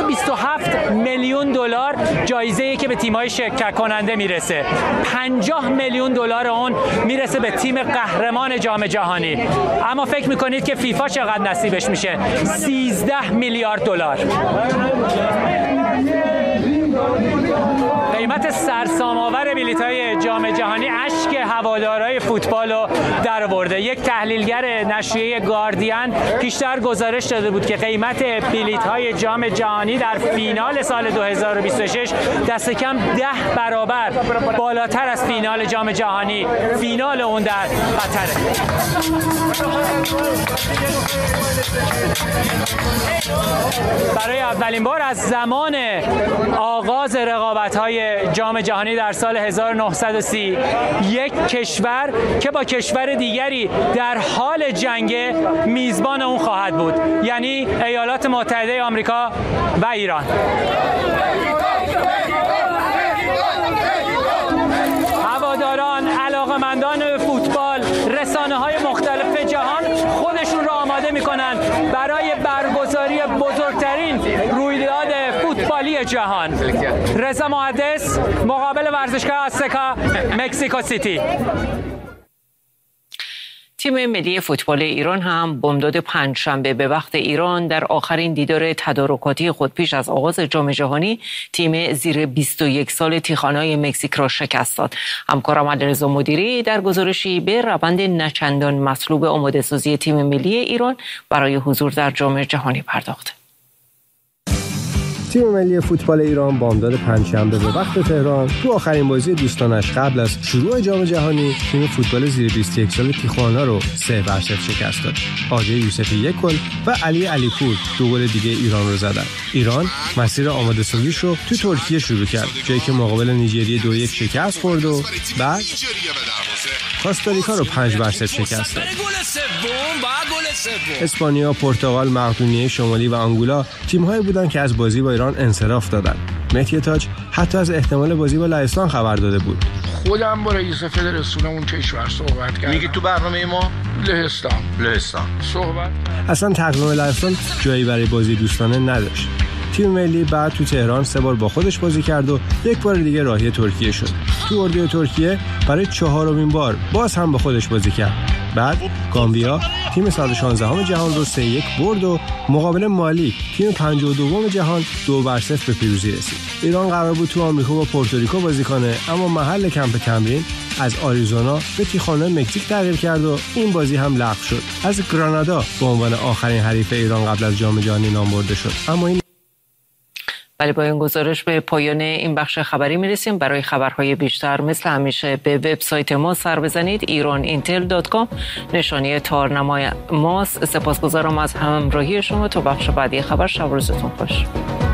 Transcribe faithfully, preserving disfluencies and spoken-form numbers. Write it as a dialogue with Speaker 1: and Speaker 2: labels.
Speaker 1: صد و بیست و هفت میلیون دلار جایزه‌ای که به تیم‌های شرکت کننده میرسه. پنجاه میلیون دلار اون میرسه به تیم قهرمان جام جهانی. اما فکر میکنید که فیفا چقدر نصیبش میشه؟ سیزده میلیارد دلار. قیمت سرسام‌آور بلیط‌های جام جهانی اشک هوادارهای فوتبال رو درآورده. یک تحلیلگر نشریه گاردین پیشتر گزارش داده بود که قیمت بلیط‌های جام جهانی در فینال سال دو هزار و بیست و شش دست کم ده برابر بالاتر از فینال جام جهانی، فینال اون در قطره. برای اولین بار از زمان آغاز رقابت‌های جام جهانی در سال هزار و نهصد و سی یک کشور که با کشور دیگری در حال جنگ میزبان اون خواهد بود، یعنی ایالات متحده آمریکا و ایران. هواداران، علاقه‌مندان فوتبال، رسانه‌های مختلف جهان خودشون را آماده می‌کنند برای برگزاری بزرگترین رویداد فوتبالی جهان. رضا محدث، مقابل ورزشگاه آزتکا، مکزیکو سیتی.
Speaker 2: تیم ملی فوتبال ایران هم بامداد پنجشنبه به وقت ایران در آخرین دیدار تدارکاتی خود پیش از آغاز جام جهانی تیم زیر بیست و یک سال تیخانه‌های مکزیک را شکست داد. همکارم علیرضا مدیری در گزارشی به روند نچندان مطلوب آماده سازی تیم ملی ایران برای حضور در جام جهانی پرداخت.
Speaker 3: تیم ملی فوتبال ایران بامداد پنجشنبه به وقت تهران تو آخرین بازی دوستانش قبل از شروع جام جهانی تیم فوتبال زیر بیست و یک سال تیخوانا رو سه بر صفر شکست داد. عادل یوسفی یک گل و علی علیپور دو گل دیگه ایران رو زدن. ایران مسیر آماده سازیش رو تو ترکیه شروع کرد، جایی که مقابل نیجریه دو یک شکست خورد و بعد کاستاریکا رو پنج بر صفر شکست داد. اسپانیا، پرتغال، مقدونیه شمالی و آنگولا تیم‌هایی بودند که از بازی با ایران انصراف دادند. مهدی تاج حتی از احتمال بازی با لهستان خبر داده بود.
Speaker 4: خودم با رئیس فدراسیون اون کشور صحبت کردم.
Speaker 5: میگی تو برنامه ما
Speaker 4: لهستان
Speaker 5: لهستان
Speaker 4: صحبت.
Speaker 3: اصلا تقویم لهستان جایی برای بازی دوستانه نداشت. تیم ملی بعد تو تهران سه بار با خودش بازی کرد و یک بار دیگه راهی ترکیه شد. تو اردوی ترکیه برای چهارمین بار باز هم با خودش بازی کرد. بعد گامبیا تیم صد و شانزدهم جهان رو سه یک برد و مقابل مالی تیم پنجاه و دوم جهان دو بر صفر به پیروزی رسید. ایران قرار بود تو آمریکا با پورتوریکو بازی کنه، اما محل کمپ تمرین از آریزونا به تیخانه مکزیک تغییر کرد و این بازی هم لغو شد. از گرانادا به عنوان آخرین حریف ایران قبل از جام جهانی نام برده شد. اما این
Speaker 2: ولی با این گزارش به پایان این بخش خبری میرسیم. برای خبرهای بیشتر مثل همیشه به وبسایت ما سر بزنید ایران اینتل دات کام، نشانی تارنمای ماست. سپاسگزارم از همراهی شما. تا بخش بعدی خبر، شب روزتون خوش.